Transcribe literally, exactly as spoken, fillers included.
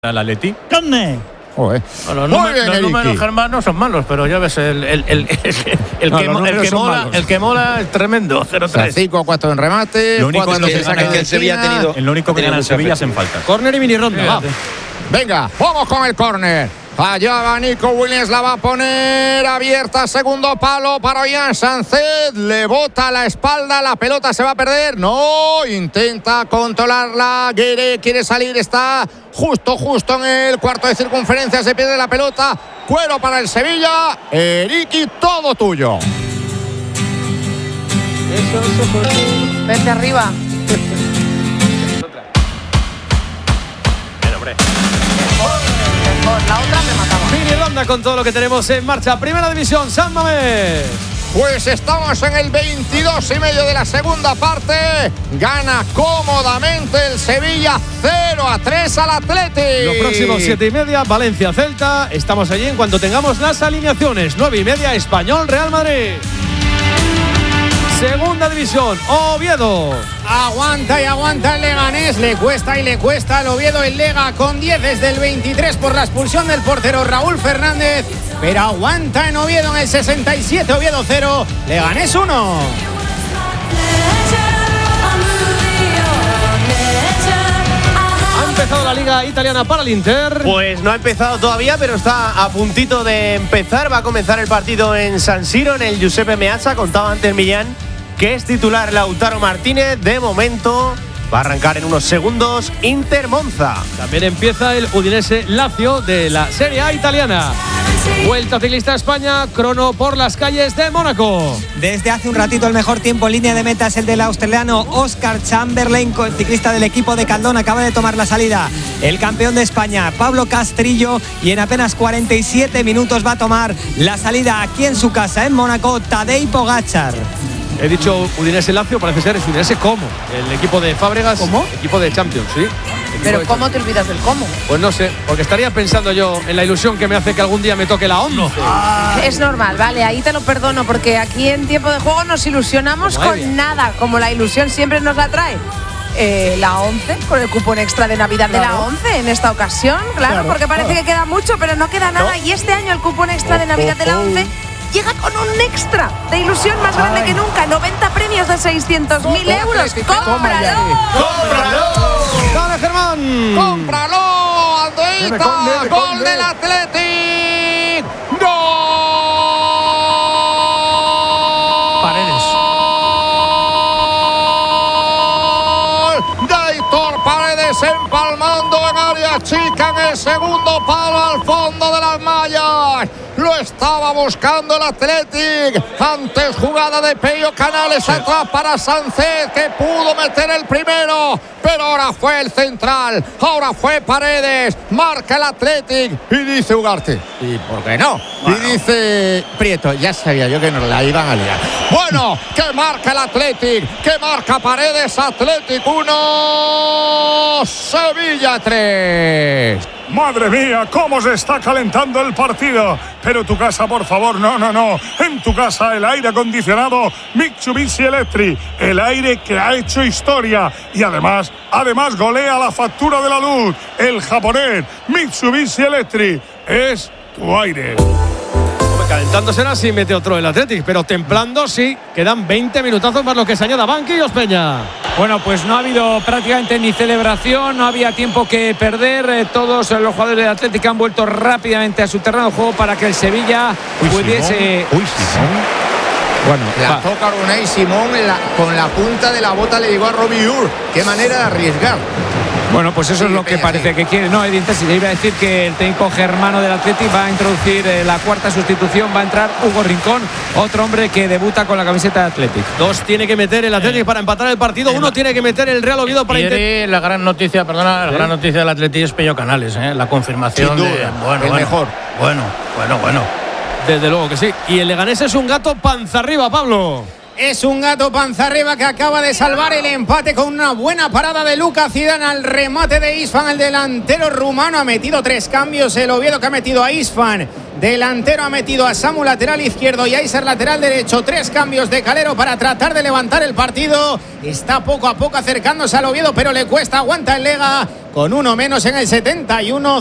al Atleti. ¡Carne! Joder. Bueno, los Muy números, bien, los Eriki. números germanos son malos, pero ya ves, el, el, el, el, el, No, que, los mo- el, números que son mola, malos. el que mola es tremendo, cero O sea, tres. cinco a cuatro en remate. Lo único cuatro que que se saque gana de el Sevilla esquina. ha tenido- El único que gana el Sevilla es en falta. Córner y mini ronda. Va. Venga, vamos con el córner. Allá va Nico Williams, la va a poner abierta, segundo palo para Ollán Sánchez, le bota la espalda, la pelota se va a perder, no, intenta controlarla, Guerre quiere salir, está justo, justo en el cuarto de circunferencia, se pierde la pelota, cuero para el Sevilla, Eriki, todo tuyo. Vente arriba. Mejor, la otra me mataba. Mini ronda con todo lo que tenemos en marcha. Primera división, San Mamés. Pues estamos en el veintidós y medio de la segunda parte. Gana cómodamente el Sevilla cero a tres al Athletic. Los próximos siete y media, Valencia Celta. Estamos allí en cuanto tengamos las alineaciones. Nueve y media, Español Real Madrid. Segunda división, Oviedo. Aguanta y aguanta el Leganés, le cuesta y le cuesta al Oviedo el Lega con diez desde el veintitrés por la expulsión del portero Raúl Fernández, pero aguanta en Oviedo en el sesenta y siete, Oviedo cero, Leganés uno. Ha empezado la liga italiana para el Inter. Pues no ha empezado todavía, pero está a puntito de empezar. Va a comenzar el partido en San Siro, en el Giuseppe Meazza. Contaba antes Millán que es titular Lautaro Martínez. De momento va a arrancar en unos segundos Inter Monza. También empieza el Udinese Lazio de la Serie A italiana. Vuelta ciclista a España, crono por las calles de Mónaco. Desde hace un ratito el mejor tiempo en línea de meta es el del australiano Oscar Chamberlain, el ciclista del equipo de Caldón, acaba de tomar la salida. El campeón de España, Pablo Castrillo, y en apenas cuarenta y siete minutos va a tomar la salida aquí en su casa, en Mónaco, Tadej Pogačar. He dicho Udinese Lazio, parece ser es Udinese como. El equipo de Fábregas. ¿Cómo? Equipo de Champions, sí. Equipo Pero de ¿cómo te olvidas del cómo? Pues no sé, porque estaría pensando yo en la ilusión que me hace que algún día me toque la once. Es normal, vale, ahí te lo perdono, porque aquí en tiempo de juego nos ilusionamos Madre con mía. nada, como la ilusión siempre nos la trae. Eh, la once, con el cupón extra de Navidad de la once en esta ocasión, claro, Claro, porque parece claro. que queda mucho, pero no queda nada. Y este año el cupón extra de Navidad de la once llega con un extra de ilusión más grande que nunca, noventa premios de seiscientos mil euros. ¡Cómpralo! ¡Dale, Germán! ¡Cómpralo, Aldeita! Conde, Conde, ¡Gol Conde. del Athletic! ¡Gol! Paredes. De Aitor Paredes empalmando en área chica en el segundo palo al fondo de las mallas. Lo estaba buscando el Athletic. Antes jugada de Pello Canales atrás para Sánchez, que pudo meter el primero, pero ahora fue el central, ahora fue Paredes. Marca el Athletic y dice Ugarte, ¿y por qué no? Y dice Prieto, ya sabía yo que nos la iban a liar. Bueno, que marca el Athletic, que marca Paredes. Athletic uno, Sevilla tres. Madre mía, cómo se está calentando el partido. Pero tu casa, por favor, no, no, no. En tu casa el aire acondicionado Mitsubishi Electric. El aire que ha hecho historia. Y además, además golea la factura de la luz. El japonés Mitsubishi Electric es tu aire. Hombre, calentando será si mete otro el Athletic, pero templando sí. Quedan veinte minutazos más lo que se añada Banquillos Peña. Bueno, pues no ha habido prácticamente ni celebración, no había tiempo que perder. Eh, todos los jugadores del Atlético han vuelto rápidamente a su terreno de juego para que el Sevilla Uy, pudiese. Simón. Uy, Simón. Bueno, la va. toca Unai Simón en la- con la punta de la bota le llegó a Robbie Ur. Qué manera de arriesgar. Bueno, pues eso Sí, es lo que Peña, parece sí. que quiere. No, evidentemente, le iba a decir que el técnico germano del Atlético va a introducir eh, la cuarta sustitución. Va a entrar Hugo Rincón, otro hombre que debuta con la camiseta de Atlético. Dos tiene que meter el Athletic para empatar el partido. Uno tiene que meter el Real Oviedo para Y intentar. Eri, la gran noticia, perdona, la gran noticia del Atleti es Pello Canales, ¿eh? La confirmación Sin duda, de bueno, el bueno, mejor. Bueno, bueno, bueno. Desde luego que sí. Y el Leganés es un gato panza arriba, Pablo. Es un gato panza arriba que acaba de salvar el empate con una buena parada de Lucas Zidane al remate de Isfan. El delantero rumano ha metido tres cambios. El Oviedo, que ha metido a Isfan delantero, ha metido a Samu lateral izquierdo y a Aiser lateral derecho. Tres cambios de Calero para tratar de levantar el partido. Está poco a poco acercándose al Oviedo, pero le cuesta. Aguanta el Lega. con uno menos en el setenta y uno.